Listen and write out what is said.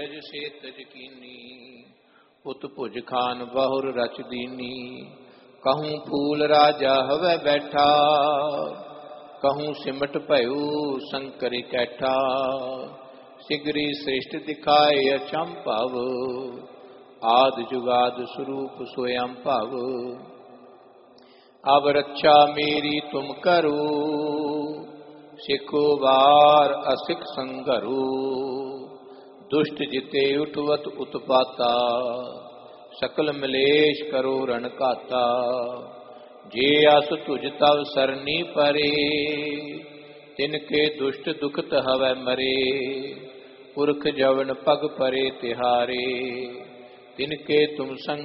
से तज कीनी उत भुज खान बहुर रच दीनी। कहूँ फूल राजा हवै बैठा कहूँ सिमट भयू शंकर कैठा। सिगरी श्रेष्ठ दिखाए अचंभव आद जुगाद स्वरूप स्वयं भव। अब रक्षा मेरी तुम करो सिखो वार असिख संगरो। दुष्ट जिते उठवत उत्पाता सकल मलेश करो रण घाता। जे अस तुझ तव सरनी परे तिनके दुष्ट दुखत हवै मरे। पुरख जवन पग परे तिहारे तिनके तुम संग